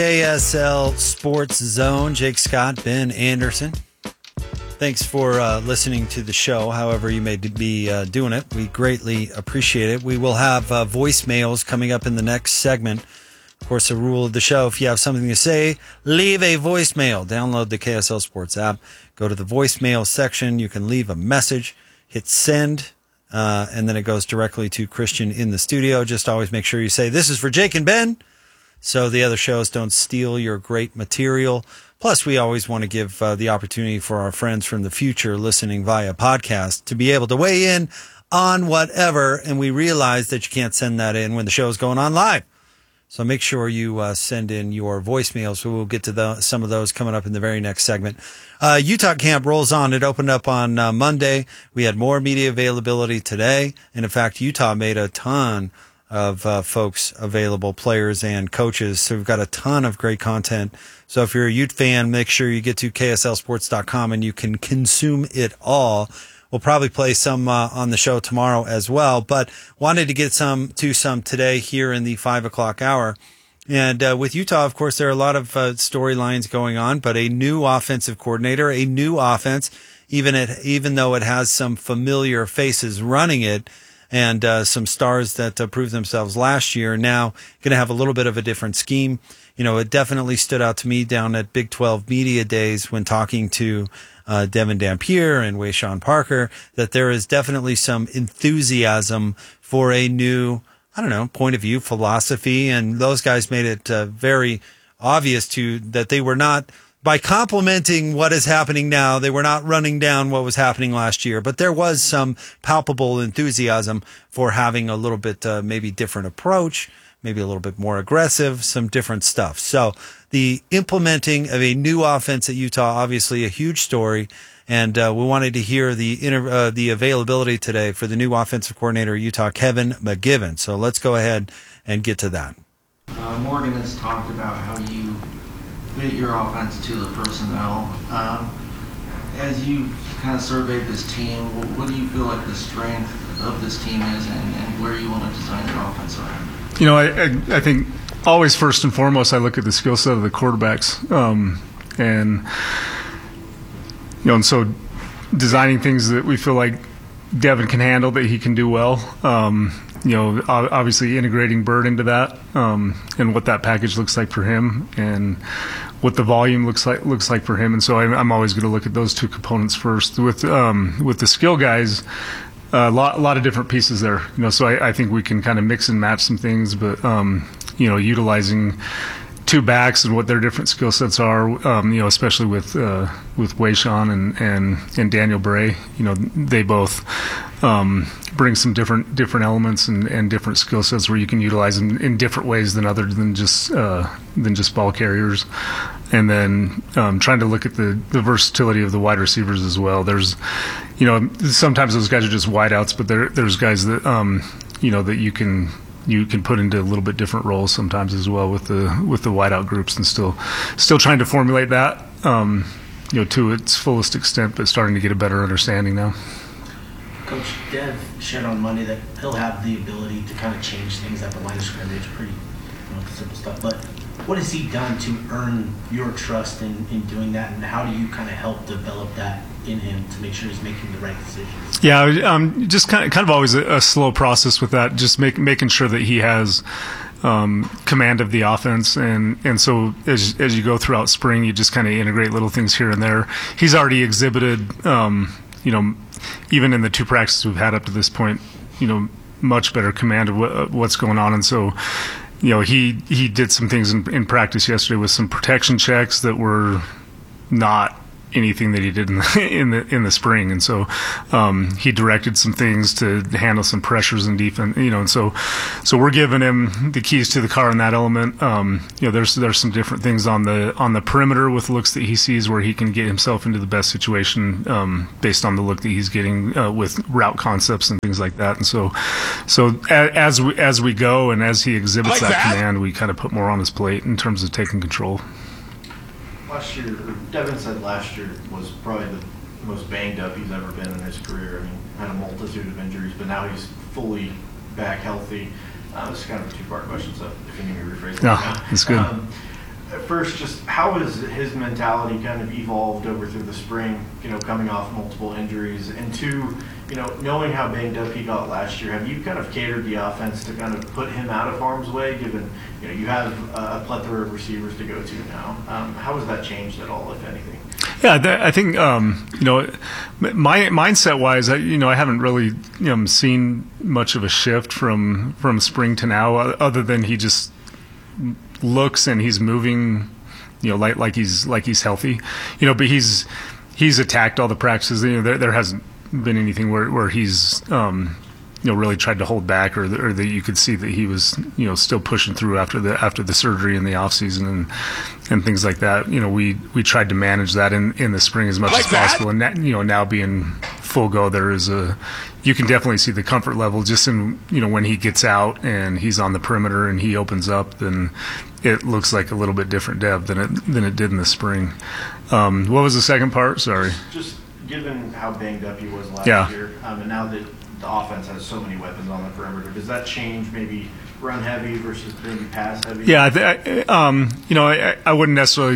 KSL Sports Zone, Jake Scott, Ben Anderson. Thanks for listening to the show, however you may be doing it. We greatly appreciate it. We will have voicemails coming up in the next segment. Of course, the rule of the show, if you have something to say, leave a voicemail. Download the KSL Sports app. Go to the voicemail section. You can leave a message, hit send, and then it goes directly to Christian in the studio. Just always make sure you say, this is for Jake and Ben, so the other shows don't steal your great material. Plus, we always want to give the opportunity for our friends from the future listening via podcast to be able to weigh in on whatever, and we realize that you can't send that in when the show is going on live. So make sure you send in your voicemails. So we'll get to some of those coming up in the very next segment. Utah camp rolls on. It opened up on Monday. We had more media availability today. And in fact, Utah made a ton of folks available, players and coaches. So we've got a ton of great content. So if you're a Ute fan, make sure you get to kslsports.com and you can consume it all. We'll probably play some on the show tomorrow as well, but wanted to get some today here in the 5 o'clock hour. And with Utah, of course, there are a lot of storylines going on, but a new offensive coordinator, a new offense, even though it has some familiar faces running it, and some stars that proved themselves last year, now going to have a little bit of a different scheme. You know, it definitely stood out to me down at Big 12 Media Days when talking to Devin Dampier and Wayshawn Parker, that there is definitely some enthusiasm for a new, point of view, philosophy. And those guys made it very obvious that they were not, by complimenting what is happening now, they were not running down what was happening last year. But there was some palpable enthusiasm for having a little bit maybe different approach, maybe a little bit more aggressive, some different stuff. So the implementing of a new offense at Utah, obviously a huge story. And we wanted to hear the availability today for the new offensive coordinator at Utah, Kevin McGivern. So let's go ahead and get to that. Morgan has talked about how you fit your offense to the personnel. As you kind of surveyed this team, what do you feel like the strength of this team is and where you want to design your offense around? You know, I think always first and foremost I look at the skill set of the quarterbacks, and so designing things that we feel like Devin can handle, that he can do well. Obviously integrating Bird into that, and what that package looks like for him, and what the volume looks like for him. And so I'm always going to look at those two components first. With the skill guys, a lot of different pieces there. So I think we can kind of mix and match some things, but utilizing two backs and what their different skill sets are, especially with Wayshawn and Daniel Bray, they both bring some different elements and different skill sets where you can utilize them in different ways than just ball carriers. And then trying to look at the versatility of the wide receivers as well. There's, sometimes those guys are just wideouts, but there's guys that that you can put into a little bit different roles sometimes as well with the wideout groups, and still trying to formulate that to its fullest extent, but starting to get a better understanding now. Coach, Dev shared on Monday that he'll have the ability to kind of change things at the line of scrimmage, pretty simple stuff. But what has he done to earn your trust in doing that, and how do you kind of help develop that in him to make sure he's making the right decisions? Yeah, just kind of always a slow process with that, just making sure that he has command of the offense, and so as you go throughout spring, you just kind of integrate little things here and there. He's already exhibited, even in the two practices we've had up to this point, much better command of what's going on, and so he did some things in practice yesterday with some protection checks that were not anything that he did in the spring, and so he directed some things to handle some pressures in defense, and so we're giving him the keys to the car in that element. There's some different things on the perimeter with looks that he sees where he can get himself into the best situation based on the look that he's getting with route concepts and things like that. And so as we go and as he exhibits that command, we kind of put more on his plate in terms of taking control. Last year, Devin said last year was probably the most banged up he's ever been in his career. I mean, had a multitude of injuries, but now he's fully back healthy. This is kind of a two-part question, so if you need me to rephrase it. Yeah, that's good. first, just how has his mentality kind of evolved over through the spring, coming off multiple injuries? And two, knowing how banged up he got last year, have you kind of catered the offense to kind of put him out of harm's way, given, you have a plethora of receivers to go to now? How has that changed at all, if anything? Yeah, I think my mindset-wise, I haven't really seen much of a shift from spring to now, other than he just looks and he's moving, like he's healthy, but he's attacked all the practices. There hasn't been anything where he's really tried to hold back, or that you could see that he was still pushing through after the surgery in the off season and things like that. We tried to manage that in the spring as much as possible, and that, now being full go, you can definitely see the comfort level just in when he gets out and he's on the perimeter and he opens up, then it looks like a little bit different Dev than it did in the spring. What was the second part? Sorry. Just given how banged up he was last year, and now that the offense has so many weapons on the perimeter, does that change maybe run heavy versus maybe pass heavy? Yeah, I wouldn't necessarily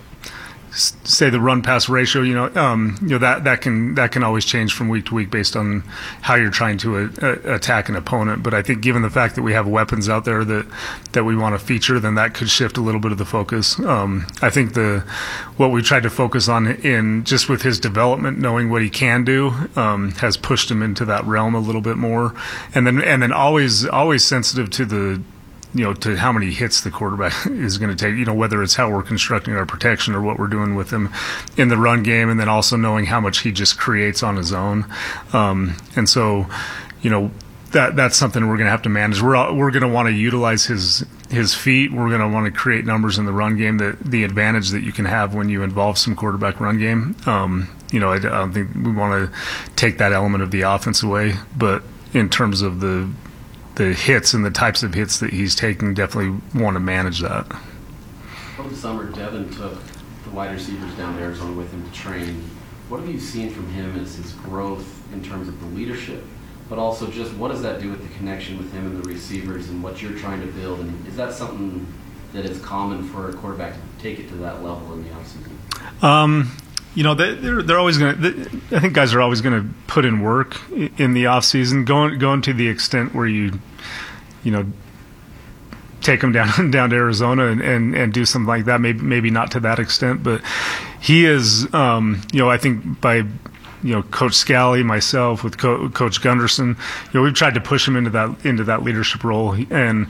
say the run pass ratio. That can always change from week to week based on how you're trying to attack an opponent. But I think given the fact that we have weapons out there that we want to feature, then that could shift a little bit of the focus. I think what we tried to focus on in just with his development, knowing what he can do, has pushed him into that realm a little bit more, and then always sensitive to to how many hits the quarterback is going to take, whether it's how we're constructing our protection or what we're doing with him in the run game, and then also knowing how much he just creates on his own. And so, that's something we're going to have to manage. We're going to want to utilize his feet. We're going to want to create numbers in the run game, the advantage that you can have when you involve some quarterback run game. I don't think we want to take that element of the offense away, but in terms of the hits and the types of hits that he's taking, definitely want to manage that. Over the summer, Devin took the wide receivers down to Arizona with him to train. What have you seen from him as his growth in terms of the leadership, but also just what does that do with the connection with him and the receivers and what you're trying to build? And is that something that is common for a quarterback to take it to that level in the offseason? They're always going to. I think guys are always going to put in work in the off season, going to the extent where you take them down to Arizona and do something like that. Maybe not to that extent, but he is. I think by Coach Scally, myself, with Coach Gunderson, we've tried to push him into that leadership role, and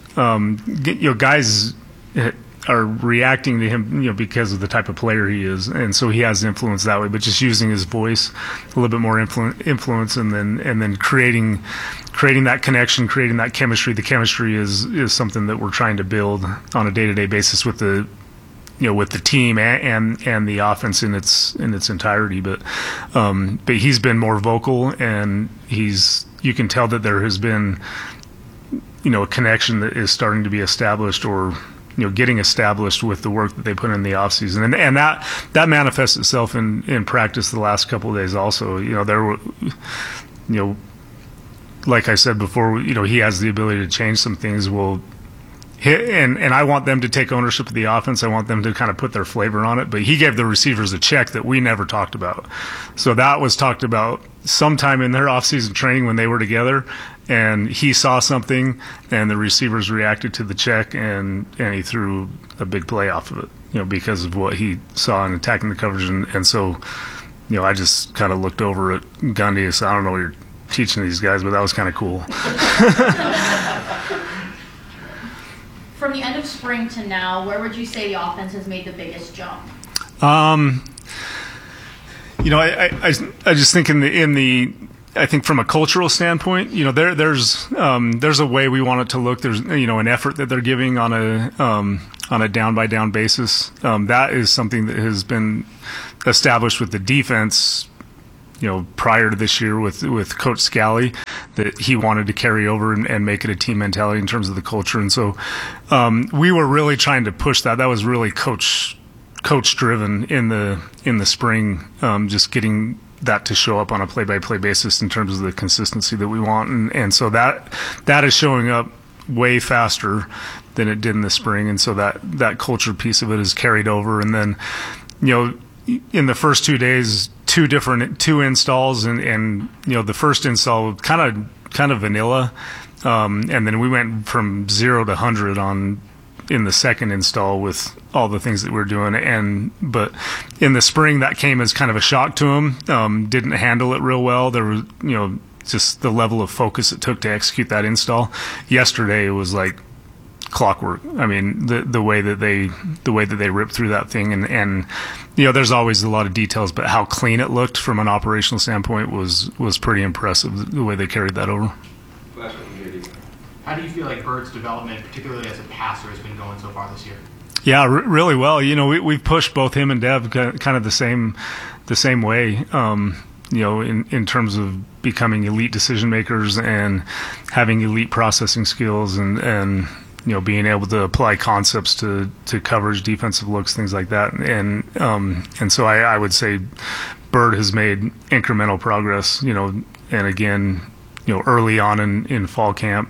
guys are reacting to him, because of the type of player he is, and so he has influence that way. But just using his voice, a little bit more influence, and then creating that connection, creating that chemistry. The chemistry is something that we're trying to build on a day-to-day basis with the team and the offense in its entirety. But he's been more vocal, and you can tell that there has been a connection that is starting to be established, or getting established with the work that they put in the off season, and that manifests itself in practice the last couple of days. Also, there were, like I said before, he has the ability to change some things. And I want them to take ownership of the offense. I want them to kind of put their flavor on it. But he gave the receivers a check that we never talked about. So that was talked about sometime in their off-season training when they were together. And he saw something, and the receivers reacted to the check, and he threw a big play off of it, because of what he saw in attacking the coverage. And so, I just kind of looked over at Gundy and said, I don't know what you're teaching these guys, but that was kind of cool. From the end of spring to now, where would you say the offense has made the biggest jump? I just think I think from a cultural standpoint, there's a way we want it to look. There's an effort that they're giving on a down by down basis. That is something that has been established with the defense, prior to this year with Coach Scally, that he wanted to carry over and make it a team mentality in terms of the culture. And so we were really trying to push that. That was really coach driven in the spring, just getting that to show up on a play-by-play basis in terms of the consistency that we want. And so that is showing up way faster than it did in the spring, and so that culture piece of it is carried over. And then, in the first 2 days, two installs, and the first install kind of vanilla, and then we went from 0 to 100 in the second install with all the things that we're doing. But in the spring, that came as kind of a shock to him. Didn't handle it real well. There was, just the level of focus it took to execute that install. Yesterday, it was like clockwork. I mean, the way that they ripped through that thing, and there's always a lot of details, but how clean it looked from an operational standpoint was pretty impressive, the way they carried that over. How do you feel like Bird's development, particularly as a passer, has been going so far this year? Yeah, really well. We've pushed both him and Dev kind of the same way. In terms of becoming elite decision makers and having elite processing skills and being able to apply concepts to coverage, defensive looks, things like that. And so I would say Bird has made incremental progress, and again, early on in fall camp,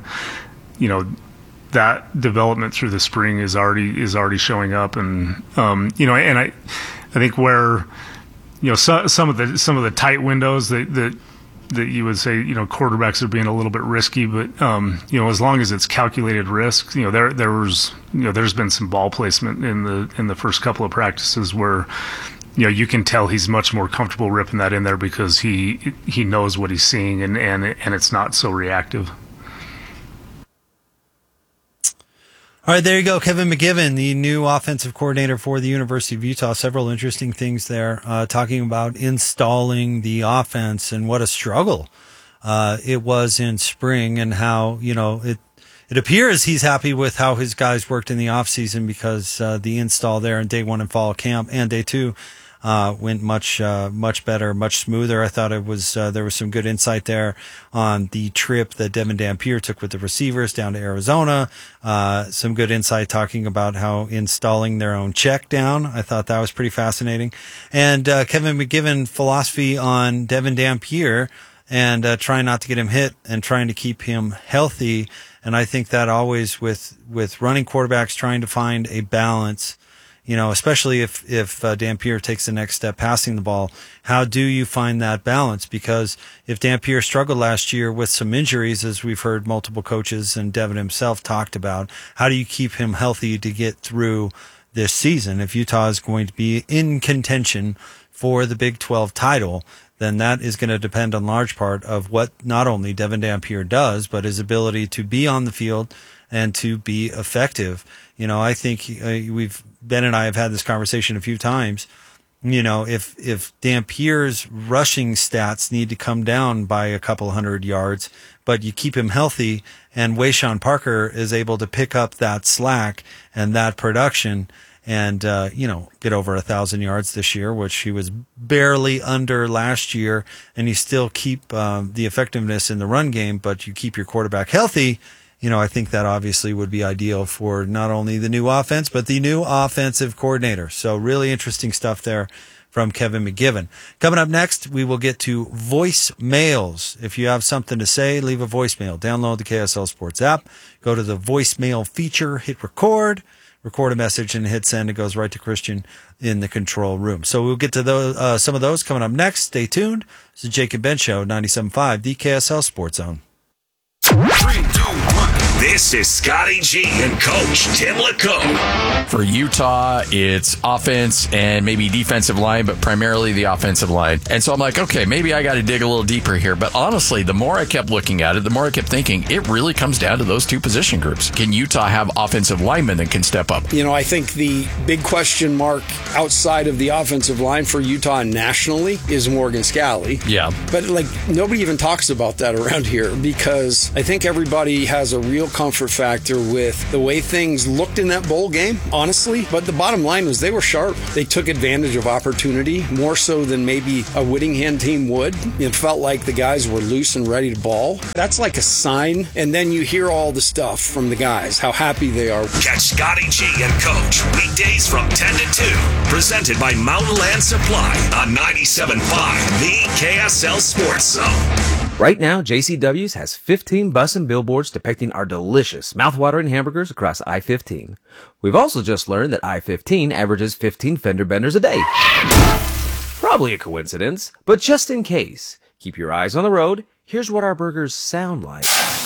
that development through the spring is already showing up. And, and I think where, some of the tight windows that you would say, quarterbacks are being a little bit risky, but as long as it's calculated risk, there's been some ball placement in the first couple of practices where you can tell he's much more comfortable ripping that in there because he knows what he's seeing and it's not so reactive. All right, there you go. Kevin McGivern, the new offensive coordinator for the University of Utah. Several interesting things there, talking about installing the offense and what a struggle it was in spring, and how, it appears he's happy with how his guys worked in the offseason because the install there in day one in fall camp and day two went much better, much smoother. I thought it was there was some good insight there on the trip that Devin Dampier took with the receivers down to Arizona. Some good insight talking about how installing their own check down. I thought that was pretty fascinating. And Kevin McGivern philosophy on Devin Dampier and trying not to get him hit and trying to keep him healthy. And I think that always with running quarterbacks, trying to find a balance, especially if Dampier takes the next step passing the ball, how do you find that balance? Because if Dampier struggled last year with some injuries, as we've heard multiple coaches and Devin himself talked about, how do you keep him healthy to get through this season? If Utah is going to be in contention for the Big 12 title, then that is going to depend on large part of what not only Devin Dampier does, but his ability to be on the field and to be effective. I think Ben and I have had this conversation a few times. If Dampier's rushing stats need to come down by a couple hundred yards, but you keep him healthy and Wayshawn Parker is able to pick up that slack and that production and, get over 1,000 yards this year, which he was barely under last year, and you still keep the effectiveness in the run game, but you keep your quarterback healthy, I think that obviously would be ideal for not only the new offense, but the new offensive coordinator. So really interesting stuff there from Kevin McGivern. Coming up next, we will get to voicemails. If you have something to say, leave a voicemail. Download the KSL Sports app. Go to the voicemail feature, hit record a message, and hit send. It goes right to Christian in the control room. So we'll get to those, some of those coming up next. Stay tuned. This is Jake and Ben Show, 97.5, the KSL Sports Zone. 3, 2, 1. This is Scotty G and Coach Tim LeComb. For Utah, it's offense and maybe defensive line, but primarily the offensive line. And so I'm like, okay, maybe I got to dig a little deeper here. But honestly, the more I kept looking at it, the more I kept thinking, it really comes down to those two position groups. Can Utah have offensive linemen that can step up? I think the big question mark outside of the offensive line for Utah nationally is Morgan Scalley. Yeah. But nobody even talks about that around here because I think everybody has a real comfort factor with the way things looked in that bowl game, honestly. But the bottom line was they were sharp. They took advantage of opportunity more so than maybe a Whittingham team would. It felt like the guys were loose and ready to ball. That's like a sign. And then you hear all the stuff from the guys, how happy they are. Catch Scotty G and Coach weekdays from 10 to 2. Presented by Mountain Land Supply on 97.5, the KSL Sports Zone. Right now, JCW's has 15 bussin' billboards depicting our delicious, mouthwatering hamburgers across I-15. We've also just learned that I-15 averages 15 fender benders a day. Probably a coincidence, but just in case, keep your eyes on the road. Here's what our burgers sound like.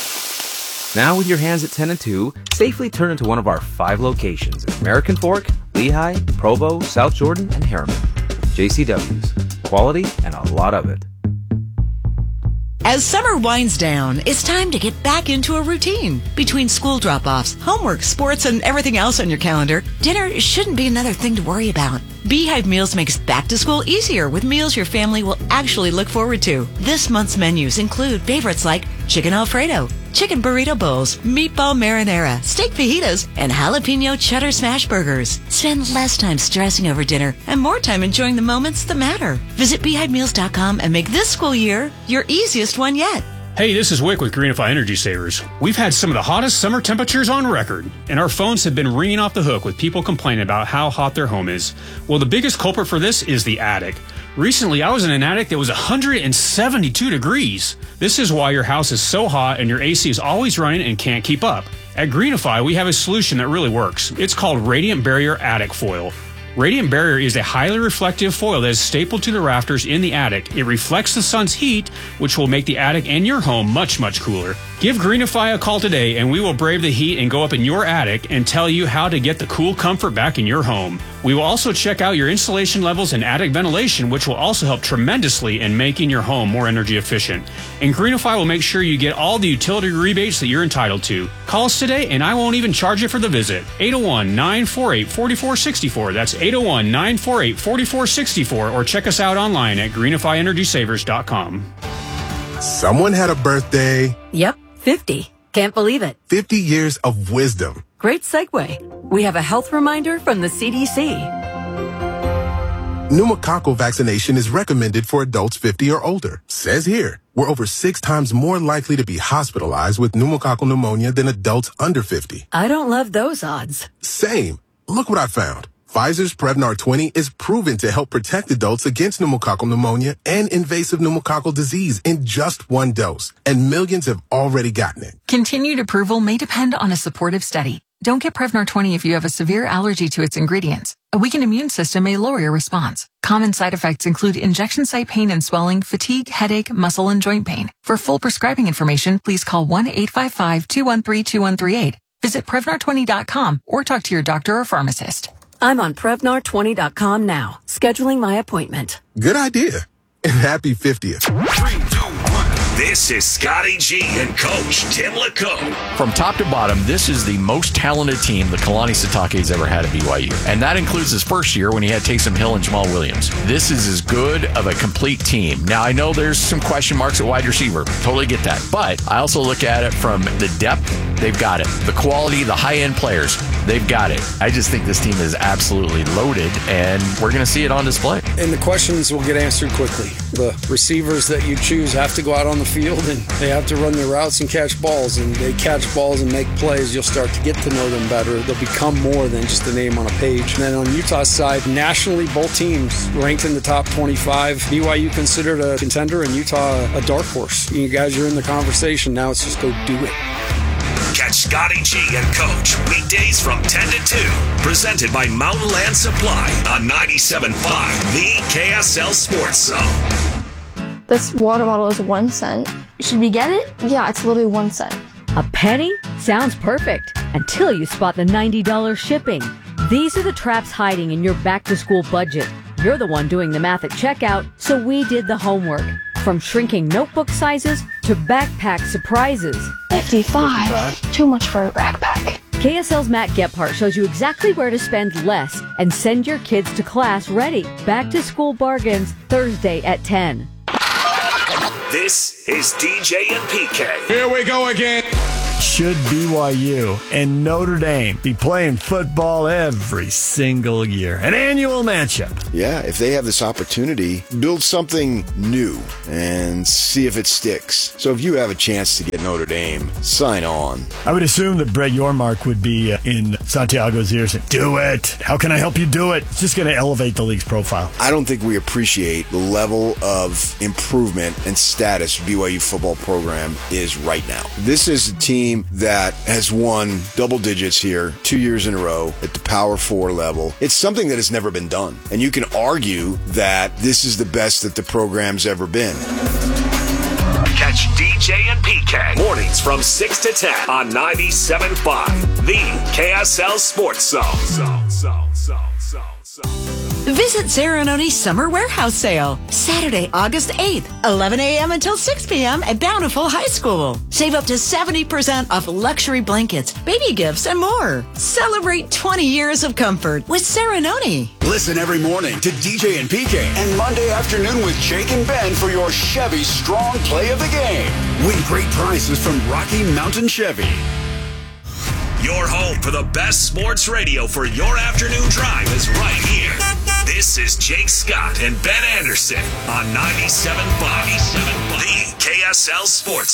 Now with your hands at 10 and 2, safely turn into one of our 5 locations in American Fork, Lehigh, Provo, South Jordan, and Harriman. JCW's. Quality and a lot of it. As summer winds down, it's time to get back into a routine. Between school drop-offs, homework, sports, and everything else on your calendar, dinner shouldn't be another thing to worry about. Beehive Meals makes back to school easier with meals your family will actually look forward to. This month's menus include favorites like chicken Alfredo, chicken burrito bowls, meatball marinara, steak fajitas, and jalapeno cheddar smash burgers. Spend less time stressing over dinner and more time enjoying the moments that matter. Visit beehivemeals.com and make this school year your easiest one yet. Hey, this is Wick with Greenify Energy Savers. We've had some of the hottest summer temperatures on record, and our phones have been ringing off the hook with people complaining about how hot their home is. Well, the biggest culprit for this is the attic. Recently, I was in an attic that was 172 degrees. This is why your house is so hot and your AC is always running and can't keep up. At Greenify, we have a solution that really works. It's called Radiant Barrier Attic Foil. Radiant Barrier is a highly reflective foil that is stapled to the rafters in the attic. It reflects the sun's heat, which will make the attic and your home much, much cooler. Give Greenify a call today and we will brave the heat and go up in your attic and tell you how to get the cool comfort back in your home. We will also check out your insulation levels and attic ventilation, which will also help tremendously in making your home more energy efficient. And Greenify will make sure you get all the utility rebates that you're entitled to. Call us today and I won't even charge you for the visit. 801-948-4464. That's 801-948-4464, or check us out online at greenifyenergysavers.com. Someone had a birthday. Yep, 50. Can't believe it. 50 years of wisdom. Great segue. We have a health reminder from the CDC. Pneumococcal vaccination is recommended for adults 50 or older. Says here, we're over 6 times more likely to be hospitalized with pneumococcal pneumonia than adults under 50. I don't love those odds. Same. Look what I found. Pfizer's Prevnar 20 is proven to help protect adults against pneumococcal pneumonia and invasive pneumococcal disease in just 1 dose. And millions have already gotten it. Continued approval may depend on a supportive study. Don't get Prevnar 20 if you have a severe allergy to its ingredients. A weakened immune system may lower your response. Common side effects include injection site pain and swelling, fatigue, headache, muscle, and joint pain. For full prescribing information, please call 1-855-213-2138. Visit Prevnar20.com or talk to your doctor or pharmacist. I'm on Prevnar20.com now, scheduling my appointment. Good idea. And happy 50th. 3, 2, 1. This is Scotty G and Coach Tim LeComb. From top to bottom, this is the most talented team that Kalani Sitake has ever had at BYU. And that includes his first year when he had Taysom Hill and Jamal Williams. This is as good of a complete team. Now, I know there's some question marks at wide receiver. Totally get that. But I also look at it from the depth. They've got it. The quality, the high-end players, they've got it. I just think this team is absolutely loaded, and we're going to see it on display. And the questions will get answered quickly. The receivers that you choose have to go out on the field, and they have to run their routes and catch balls, and they catch balls and make plays. You'll start to get to know them better. They'll become more than just a name on a page. And then on Utah's side, nationally, both teams ranked in the top 25. BYU considered a contender, and Utah a dark horse. You guys are in the conversation. Now it's just go do it. Catch Scotty G and Coach weekdays from 10 to 2. Presented by Mountain Land Supply on 97.5, the KSL Sports Zone. This water bottle is 1 cent. Should we get it? Yeah, it's literally 1 cent. A penny? Sounds perfect. Until you spot the $90 shipping. These are the traps hiding in your back-to-school budget. You're the one doing the math at checkout, so we did the homework. From shrinking notebook sizes to backpack surprises. 55. Too much for a backpack. KSL's Matt Gephardt shows you exactly where to spend less and send your kids to class ready. Back to school bargains, Thursday at 10. This is DJ and PK. Here we go again. should BYU and Notre Dame be playing football every single year? An annual matchup. Yeah, if they have this opportunity, build something new and see if it sticks. So if you have a chance to get Notre Dame, sign on. I would assume that Brett Yormark would be in Santiago's ears and do it. How can I help you do it? It's just going to elevate the league's profile. I don't think we appreciate the level of improvement and status BYU football program is right now. This is a team that has won double digits here 2 years in a row at the Power 4 level. It's something that has never been done. And you can argue that this is the best that the program's ever been. Catch DJ and PK mornings from 6 to 10 on 97.5, the KSL Sports Zone. Visit Serenoni's Summer Warehouse Sale, Saturday, August 8th, 11 a.m. until 6 p.m. at Bountiful High School. Save up to 70% off luxury blankets, baby gifts, and more. Celebrate 20 years of comfort with Serenoni. Listen every morning to DJ and PK and Monday afternoon with Jake and Ben for your Chevy Strong Play of the Game. Win great prizes from Rocky Mountain Chevy. Your home for the best sports radio for your afternoon drive is right here. This is Jake Scott and Ben Anderson on 97.5, the KSL Sports